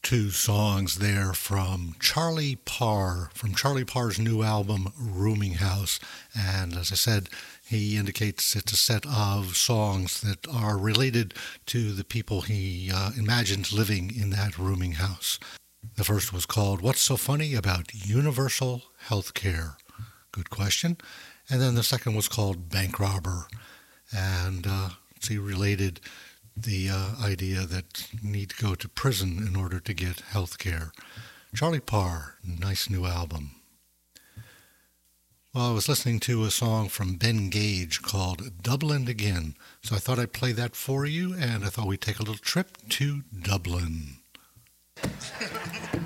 Two songs there from Charlie Parr, from Charlie Parr's new album, Rooming House. And as I said, he indicates it's a set of songs that are related to the people he imagines living in that rooming house. The first was called What's So Funny About Universal Healthcare? Good question. And then the second was called Bank Robber. And he related the idea that you need to go to prison in order to get health care. Charlie Parr, nice new album. Well, I was listening to a song from Ben Gage called Dublin Again, so I thought I'd play that for you, and I thought we'd take a little trip to Dublin.